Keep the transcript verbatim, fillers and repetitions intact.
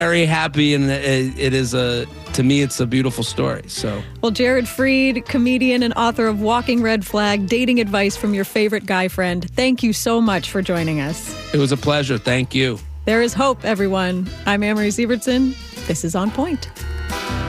very happy, and it, it is a, to me, it's a beautiful story. So, well, Jared Freid, comedian and author of Walking Red Flag, dating advice from your favorite guy friend. Thank you so much for joining us. It was a pleasure. Thank you. There is hope, everyone. I'm Amory Sievertson. This is On Point.